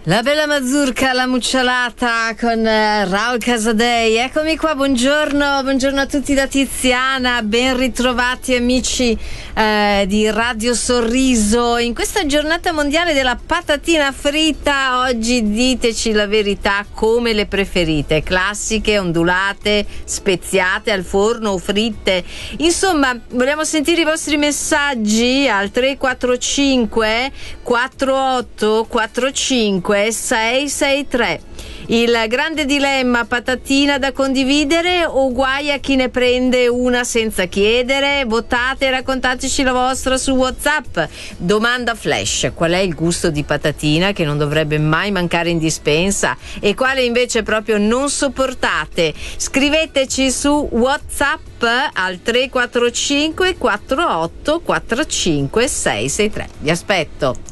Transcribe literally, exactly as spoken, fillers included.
La bella mazurka, la mucciolata con eh, Raul Casadei. Eccomi qua, buongiorno, buongiorno a tutti da Tiziana, ben ritrovati amici eh, di Radio Sorriso. In questa giornata mondiale della patatina fritta, oggi diteci la verità, come le preferite? Classiche, ondulate, speziate al forno o fritte? Insomma, vogliamo sentire i vostri messaggi al tre quattro cinque quattro otto quattro cinque sei sei tre. Il grande dilemma: patatina da condividere o guai a chi ne prende una senza chiedere? Votate e raccontateci la vostra su WhatsApp. Domanda flash: qual è il gusto di patatina che non dovrebbe mai mancare in dispensa e quale invece proprio non sopportate? Scriveteci su WhatsApp al tre quattro cinque quattro otto quattro cinque sei sei tre. Vi aspetto.